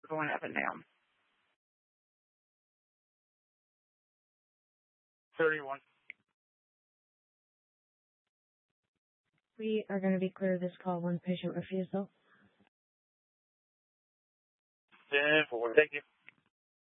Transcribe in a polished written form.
going up and down. 31. We are going to be clear of this call. One patient refusal. 10-4. Thank you.